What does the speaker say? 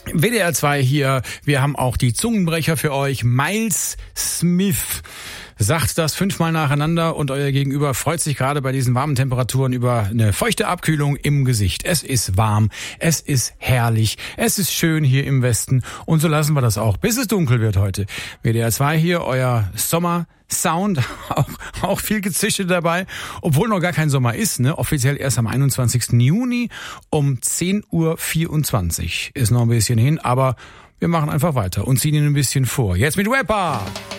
WDR 2 hier, wir haben auch die Zungenbrecher für euch. Miles Smith sagt das 5-mal nacheinander und euer Gegenüber freut sich gerade bei diesen warmen Temperaturen über eine feuchte Abkühlung im Gesicht. Es ist warm, es ist herrlich, es ist schön hier im Westen und so lassen wir das auch, bis es dunkel wird heute. WDR 2 hier, euer Sommer-Sound, auch viel Gezische dabei, obwohl noch gar kein Sommer ist, ne? Offiziell erst am 21. Juni um 10.24 Uhr. Ist noch ein bisschen hin, aber wir machen einfach weiter und ziehen ihn ein bisschen vor. Jetzt mit Rapper!